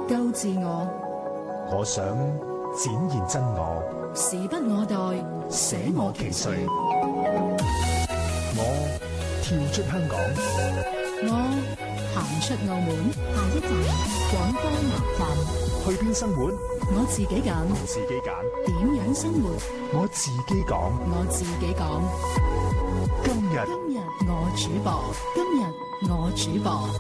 救自我。 我想展現真我， 時不我待，捨我其誰。 我跳出香港， 我行出澳門。 下一站廣州南站。 去邊生活？ 我自己揀。 自己揀。 點樣生活？ 我自己講。 我自己講。 今日我主播。今日我主播。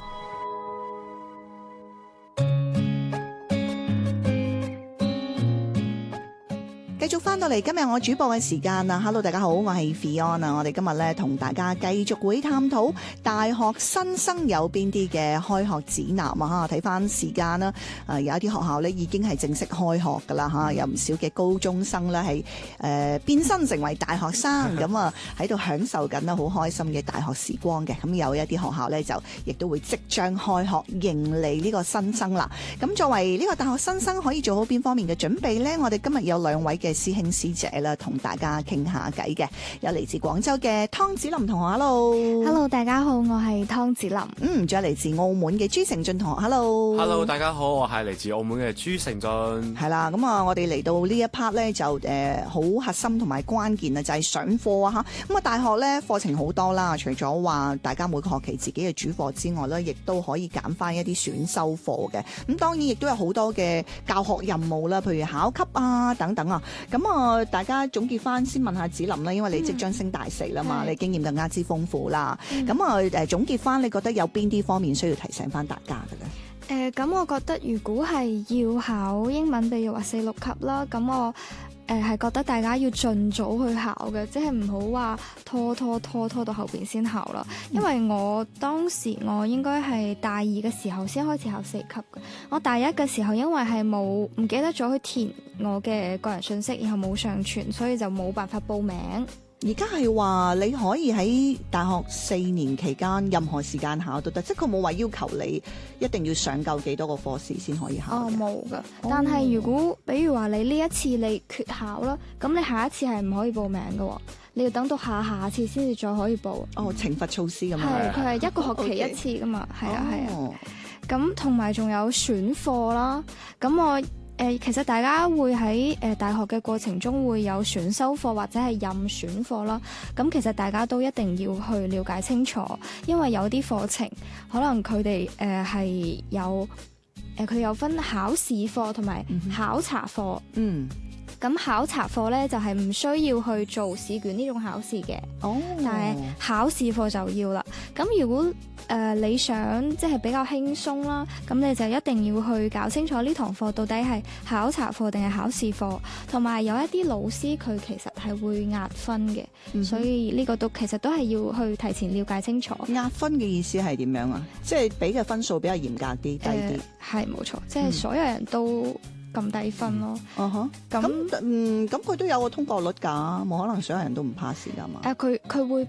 繼續翻到嚟今日我主播嘅時間啦 ，Hello 大家好，我係 Fiona 啊，我哋今日咧同大家繼續會探討大學新生有邊啲嘅開學指南啊嚇，睇翻時間啦，有一啲學校咧已經係正式開學噶啦嚇，有唔少嘅高中生咧係變身成為大學生咁啊喺度享受緊啦好開心嘅大學時光嘅，咁有一啲學校咧就亦都會即將開學迎嚟呢個新生啦。咁作為呢個大學新生可以做好邊方面嘅準備呢？我哋今日有兩位嘅師兄師姐啦，同大家傾下偈嘅，有嚟自廣州嘅湯子霖同學 ，Hello， 大家好，我係湯子霖。 仲有嚟自澳門嘅朱成俊同學 ，Hello， 大家好，我係嚟自澳門嘅朱成俊。 係啦，咁啊，我哋嚟到呢一 part 咧就好核心同埋關鍵啊，就係上課啊嚇。咁啊，大學咧課程好多啦，除咗話大家每個學期自己嘅主課之外咧，亦都可以揀翻一啲選修課嘅。咁當然亦都有好多嘅教學任務啦，譬如考級啊等等啊。咁啊，大家總結翻先問下子霖啦，因為你即將升大四啦嘛，你經驗更加之豐富啦。咁啊總結翻，你覺得有邊啲方面需要提醒翻大家嘅咧？ 咁我覺得如果係要考英文，譬如話4、6級啦，咁我係覺得大家要盡早去考嘅，即係唔好話拖到後邊先考啦。因為我當時我應該係大二嘅時候先開始考4級嘅，我大一嘅時候因為係唔記得咗去填我嘅個人信息，然後冇上傳，所以就冇辦法報名。 而家係話你可以喺大學4年期間任何時間考都得，即係佢冇話要求你一定要上夠幾多個課時先可以考嘅。 冇㗎。但係如果比如話你呢一次你缺考啦，咁你下一次係唔可以報名㗎喎，你要等到下次先至再可以報。 懲罰措施咁樣。 係，佢係一個學期一次㗎嘛。係啊。咁同埋仲有選課啦，咁我。其實大家會喺大學嘅過程中會有選修課或者係任選課啦。咁其實大家都一定要去了解清楚，因為有啲課程可能佢哋係有佢哋有分考試課同埋考察課。咁考察課咧就係唔需要去做試卷呢種考試嘅。但係考試課就要啦。咁如果你想即係比較輕鬆啦，咁你就一定要去搞清楚呢堂課到底係考察課定係考試課，同埋有一啲老師佢其實係會壓分嘅。所以呢個其實都係要去提前了解清楚。 壓分嘅意思係點樣啊？即係俾嘅分數比較嚴格啲、低啲。 係冇錯，即係所有人都咁低分咯。咁佢都有個通過率㗎，冇可能所有人都唔 pass 㗎嘛。 佢會